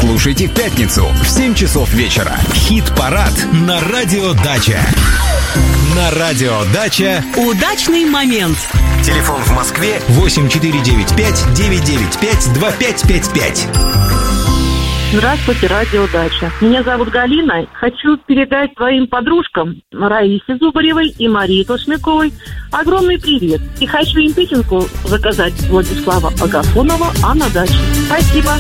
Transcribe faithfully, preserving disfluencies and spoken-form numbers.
Слушайте в пятницу в семь часов вечера. Хит-парад на Радио Дача. На Радио Дача. Удачный момент. Телефон в Москве восемь четыре девять пять девять девять пять два пять пять пять. Здравствуйте, Радио Дача. Меня зовут Галина. Хочу передать своим подружкам Раисе Зубаревой и Марии Тошмяковой огромный привет. И хочу им песенку заказать Владислава Агафонова «А на даче». Спасибо.